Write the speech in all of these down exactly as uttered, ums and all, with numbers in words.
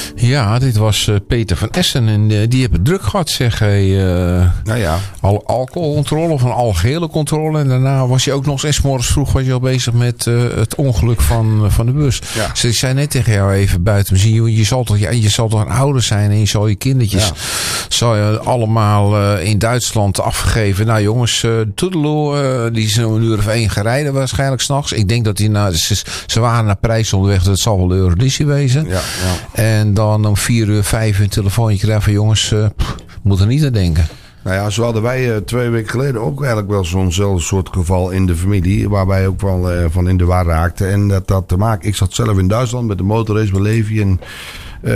Ja, dit was uh, Peter van Essen. En uh, die hebben druk gehad, zeg hij. Uh, nou ja. Al alcoholcontrole of een algehele controle. En daarna was je ook nog eens morgens vroeg was je al bezig met uh, het ongeluk van, uh, van de bus. Ja. Ze zei net tegen jou even buiten. Je, je, zal toch, je, je zal toch een ouder zijn en je zal je kindertjes ja. zal je allemaal uh, in Duitsland afgegeven. Nou jongens, uh, Toedeloe, uh, die is een uur of één gereden waarschijnlijk s'nachts. Ik denk dat die naar, ze, ze waren naar Parijs onderweg. Dat zal wel de Eurydice wezen. Ja, ja. En dan om vier uur, vijf uur een telefoontje krijgen van jongens, uh, pff, moet er niet aan denken. Nou ja, zo hadden wij uh, twee weken geleden ook eigenlijk wel zo'nzelfde soort geval in de familie. Waar wij ook wel uh, van in de war raakten. En dat had te maken. Ik zat zelf in Duitsland met de motorrace bij Levi. En uh,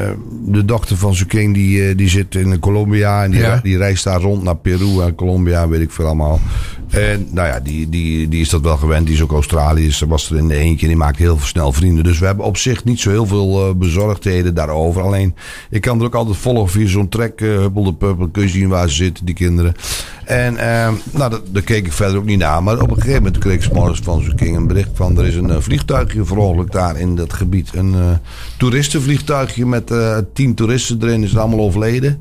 de dochter van Zuking die, uh, die zit in Colombia. En die, ja. die reist daar rond naar Peru en Colombia, weet ik veel allemaal. En nou ja, die, die, die is dat wel gewend. Die is ook Australiërs. Ze was er in de eentje. Die maakt heel snel vrienden. Dus we hebben op zich niet zo heel veel uh, bezorgdheden daarover. Alleen, ik kan er ook altijd volgen via zo'n trek. Uh, Huppel de Puppel. Kun je zien waar ze zitten, die kinderen. En uh, nou, dat, daar keek ik verder ook niet naar. Maar op een gegeven moment kreeg ik 's morgens van Zuking een bericht van... er is een uh, vliegtuigje verongelukt daar in dat gebied. Een uh, toeristenvliegtuigje met uh, tien toeristen erin. Is allemaal overleden.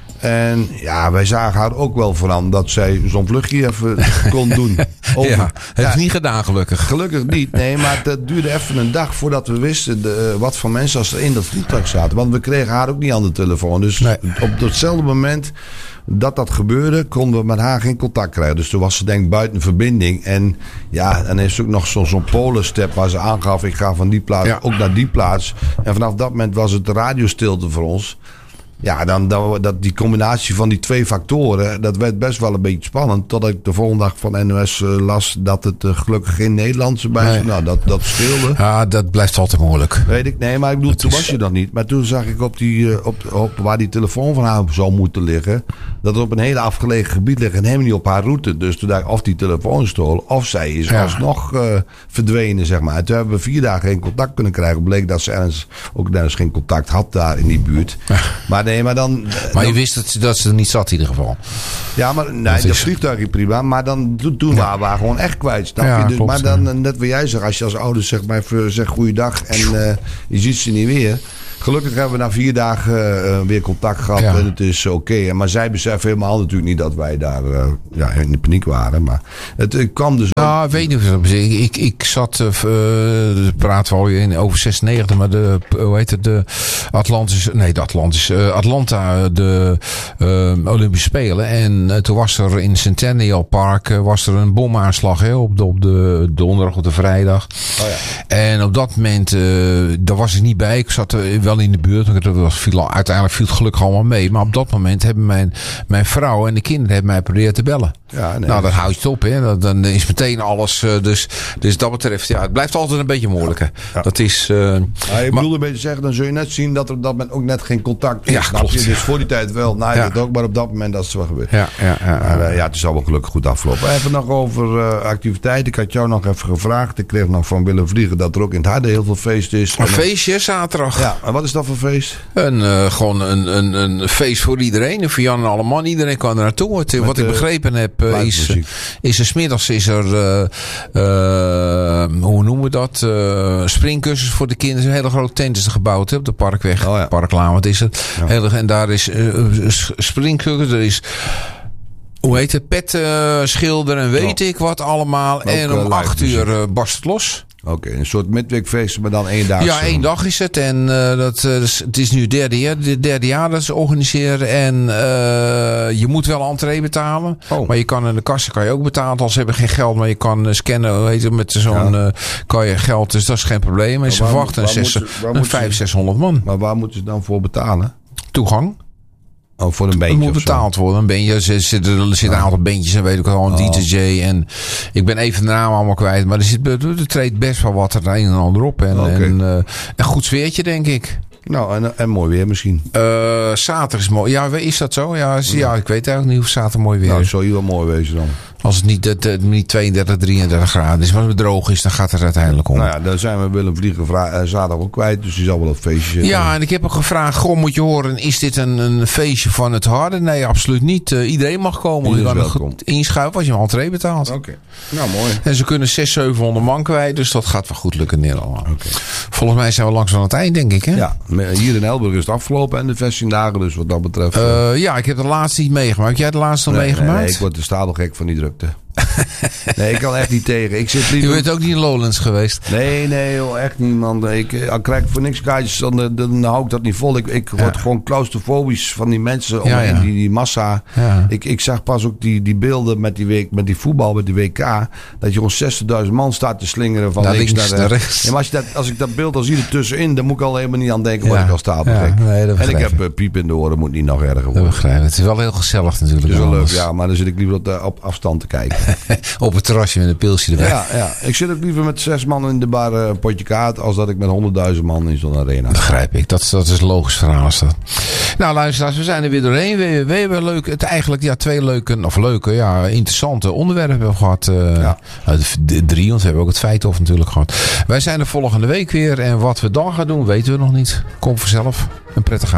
En ja, wij zagen haar ook wel van dat zij zo'n vluchtje even kon doen. Over, ja, heeft ja, niet gedaan gelukkig. Gelukkig niet, nee. Maar het duurde even een dag voordat we wisten de, wat voor mensen als er in dat vliegtuig zaten. Want we kregen haar ook niet aan de telefoon. Dus nee. op hetzelfde moment dat dat gebeurde, konden we met haar geen contact krijgen. Dus toen was ze denk ik buiten verbinding. En ja, dan heeft ze ook nog zo, zo'n polenstep waar ze aangaf, ik ga van die plaats ja. ook naar die plaats. En vanaf dat moment was het radiostilte voor ons. Ja, dan, dan dat die combinatie van die twee factoren, dat werd best wel een beetje spannend. Totdat ik de volgende dag van N O S uh, las dat het uh, gelukkig geen Nederlandse bij was. Nee. Nou, dat, dat scheelde. Ja, dat blijft altijd moeilijk. Weet ik, nee, maar ik bedoel, toen is... was je dat niet. Maar toen zag ik op die, uh, op, op waar die telefoon van haar zou moeten liggen, dat het op een hele afgelegen gebied ligt en helemaal niet op haar route. Dus toen dacht ik of die telefoon stol, of zij is ja. alsnog uh, verdwenen, zeg maar. En toen hebben we vier dagen geen contact kunnen krijgen. Bleek dat ze ergens, ook ergens geen contact had daar in die buurt. Ja. Maar nee, maar dan... Maar dan, je wist dat, dat ze er niet zat in ieder geval. Ja, maar nee, dat, dat vliegtuig is prima. Maar dan, toen ja. waren we gewoon echt kwijt. Snap ja, je? Dus, klopt, maar dan, ja. net wat jij zegt, als je als ouder zegt, maar even zeg goeiedag en uh, je ziet ze niet weer. Gelukkig hebben we na vier dagen uh, weer contact gehad ja. en het is oké. Okay. Maar zij beseffen helemaal natuurlijk niet dat wij daar uh, ja, in de paniek waren. Maar het, het kwam dus... Nou, ik weet niet of ik, ik, ik zat, uh, uh, praten we al in over zesennegentig, maar de, hoe heet het, de Atlantische, nee de Atlantische, uh, Atlanta, de uh, Olympische Spelen. En uh, toen was er in Centennial Park, uh, was er een bomaanslag hè, op de, op de donderdag of de vrijdag. Oh ja. En op dat moment, uh, daar was ik niet bij. Ik zat uh, wel in de buurt. Dat was, viel, uiteindelijk viel het gelukkig allemaal mee. Maar op dat moment hebben mijn, mijn vrouw en de kinderen hebben mij geprobeerd te bellen. Ja, nee, nou, dat houdt het op. Hè. Dat, dan is meteen alles. Uh, dus, dus dat betreft, ja, het blijft altijd een beetje moeilijk. Ja, ja. Dat is... Uh, ja, je bedoelde een beetje zeggen, dan zul je net zien dat er op dat moment ook net geen contact is. Ja, klopt. Je? Dus voor die tijd wel. Nou, ja. dat ook, maar op dat moment dat is het wel gebeurd. Ja, ja, ja, maar, uh, ja, het is allemaal gelukkig goed afgelopen. Even nog over uh, activiteiten. Ik had jou nog even gevraagd. Ik kreeg nog van Willem Vliegen dat er ook in het Harde heel veel feest is. Een feestje, zaterdag. Ja, en wat is dat voor feest? Een, uh, gewoon een, een, een feest voor iedereen. Voor Jan en alle man. Iedereen kan er naartoe. Het, wat ik begrepen heb, uh, is, is er 's middags is er, uh, uh, hoe noemen we dat? Uh, springkussens voor de kinderen. Een hele grote tent is er gebouwd hè, op de Parkweg. Oh ja. Parklaan, wat is het? Ja. Hele, en daar is uh, springkussens. Er is... Hoe heet het? Pet uh, schilderen en weet oh. ik wat allemaal. Ook, en om uh, acht uur uh, barst het los. Oké, okay, een soort midweekfeest, maar dan één dag. Ja, één dag is het. En uh, dat, uh, het is nu het derde jaar, het derde jaar dat ze organiseren. En uh, je moet wel entree betalen. Oh. Maar je kan in de kassen kan je ook betalen. Als ze hebben geen geld, maar je kan uh, scannen. Weet je, met zo'n ja. uh, kan je geld. Dus dat is geen probleem. En ze verwachten een vijfhonderd, zeshonderd man. Maar waar moeten ze dan voor betalen? Toegang. Oh, voor een beentje. Het moet betaald worden. Een beentje. Er zitten er zit een aantal beentjes en weet ik gewoon. Oh. D J en ik ben even de naam allemaal kwijt. Maar er, zit, er treedt best wel wat er een en ander op. En, okay. en uh, een goed sfeertje, denk ik. Nou, en, en mooi weer misschien. Uh, zaterdag is mooi. Ja, is dat zo? Ja, is, ja, ik weet eigenlijk niet of zaterdag mooi weer nou, is. Nou, zou je wel mooi wezen dan. Als het niet, het, het niet tweeëndertig, drieëndertig graden is, maar het droog is, dan gaat het uiteindelijk om. Nou ja, daar zijn we Willem Vlieger vra- zaterdag ook kwijt. Dus die zal wel op feestje zitten. Ja, en ik heb hem gevraagd, goh, moet je horen, is dit een, een feestje van het harde? Nee, absoluut niet. Uh, iedereen mag komen. Iedereen je kan er inschuiven als je een entree betaalt. Oké, okay. Nou mooi. En ze kunnen zeshonderd, zevenhonderd man kwijt, dus dat gaat wel goed lukken in Nederland. Okay. Volgens mij zijn we langs aan het eind, denk ik. Hè? Ja, hier in Elburg is het afgelopen en de vestingdagen, dus wat dat betreft. Uh, ja, ik heb de laatste niet meegemaakt. Heb jij de laatste nog nee, meegemaakt? Nee, nee, ik word de stapelgek van die drukte. Nee, ik kan echt niet tegen. Ik zit liever... Je bent ook niet in Lowlands geweest? Nee, nee, joh, echt niet, man. Ik, al krijg ik voor niks kaartjes, dan, dan hou ik dat niet vol. Ik, ik word ja. gewoon claustrofobisch van die mensen, ja, ja. Die, die massa. Ja. Ik, ik zag pas ook die, die beelden met die, week, met die voetbal, met die W K, dat je gewoon zestigduizend man staat te slingeren van nou, links, links naar rechts. rechts. Ja, maar als, je dat, als ik dat beeld al zie ertussenin, dan moet ik al helemaal niet aan denken, wat ja. ik al stapelgek. Ja, nee, en ik heb uh, piep in de oren, moet niet nog erger worden. Dat begrijp ik. Het is wel heel gezellig natuurlijk. Het is wel leuk, ja, maar dan zit ik liever op, de, op afstand te kijken. Op het terrasje met een pilsje erbij. Ja, ja, ik zit ook liever met zes man in de bar een potje kaart, als dat ik met honderdduizend man in zo'n arena. Dat begrijp ik. Dat, dat is een logisch verhaal. Is dat. Nou, luisteraars, we zijn er weer doorheen. We, we hebben leuk, het eigenlijk ja, twee leuke, of leuke, ja, interessante onderwerpen hebben we gehad. Uh, ja. de, drie, want we hebben ook het Feithof natuurlijk gehad. Wij zijn er volgende week weer. En wat we dan gaan doen, weten we nog niet. Kom vanzelf. Een prettige avond.